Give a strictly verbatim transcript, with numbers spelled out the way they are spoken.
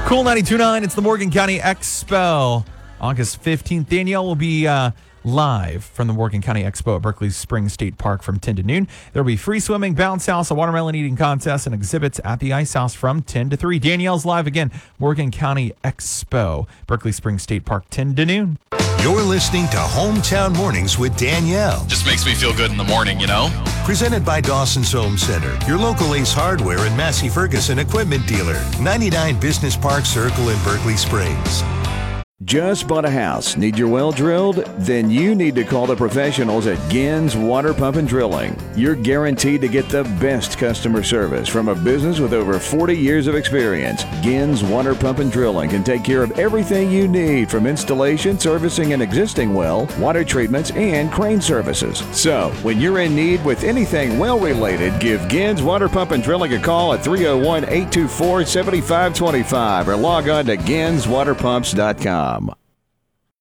Cool ninety-two point nine, it's the Morgan County Expo. August fifteenth, Danielle will be uh, live from the Morgan County Expo at Berkeley Springs State Park from ten to noon. There will be free swimming, bounce house, a watermelon eating contest, and exhibits at the Ice House from ten to three. Danielle's live again, Morgan County Expo, Berkeley Springs State Park, ten to noon. You're listening to Hometown Mornings with Danielle. Just makes me feel good in the morning, you know? Presented by Dawson's Home Center, your local Ace Hardware and Massey Ferguson equipment dealer. ninety-nine Business Park Circle in Berkeley Springs. Just bought a house? Need your well drilled? Then you need to call the professionals at Gins Water Pump and Drilling. You're guaranteed to get the best customer service from a business with over forty years of experience. Gins Water Pump and Drilling can take care of everything you need, from installation, servicing an existing well, water treatments, and crane services. So, when you're in need with anything well related, give Gins Water Pump and Drilling a call at three oh one, eight two four, seven five two five or log on to gins water pumps dot com.